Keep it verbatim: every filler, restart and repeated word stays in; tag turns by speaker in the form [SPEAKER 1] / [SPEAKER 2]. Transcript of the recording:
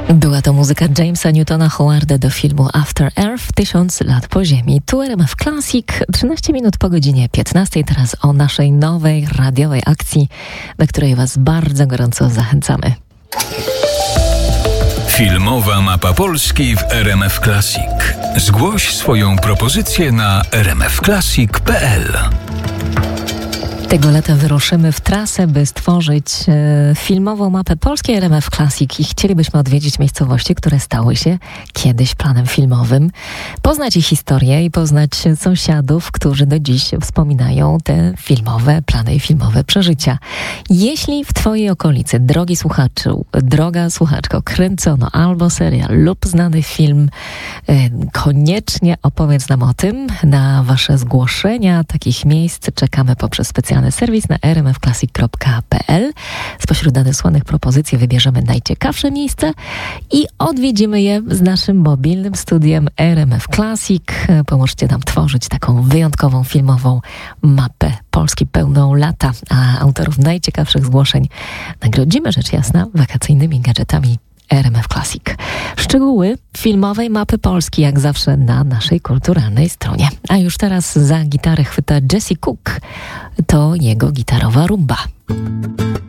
[SPEAKER 1] Była to muzyka Jamesa Newtona Howarda do filmu After Earth, Tysiąc lat po ziemi. Tu R M F Classic, trzynaście minut po godzinie piętnastej. Teraz o naszej nowej radiowej akcji, do której Was bardzo gorąco zachęcamy.
[SPEAKER 2] Filmowa mapa Polski w R M F Classic. Zgłoś swoją propozycję na r m f classic kropka p l.
[SPEAKER 1] Tego lata wyruszymy w trasę, by stworzyć e, filmową mapę polskiej R M F Classic i chcielibyśmy odwiedzić miejscowości, które stały się kiedyś planem filmowym, poznać ich historię i poznać sąsiadów, którzy do dziś wspominają te filmowe plany i filmowe przeżycia. Jeśli w Twojej okolicy, drogi słuchaczu, droga słuchaczko, kręcono albo serial lub znany film, e, koniecznie opowiedz nam o tym. Na Wasze zgłoszenia takich miejsc czekamy poprzez specjalny serwis na r m f classic kropka p l. Spośród nadesłanych propozycji wybierzemy najciekawsze miejsca i odwiedzimy je z naszym mobilnym studiem R M F Classic. Pomóżcie nam tworzyć taką wyjątkową filmową mapę Polski pełną lata, a autorów najciekawszych zgłoszeń nagrodzimy rzecz jasna wakacyjnymi gadżetami R M F Classic. Szczegóły filmowej mapy Polski jak zawsze na naszej kulturalnej stronie. A już teraz za gitarę chwyta Jesse Cook. To jego gitarowa rumba.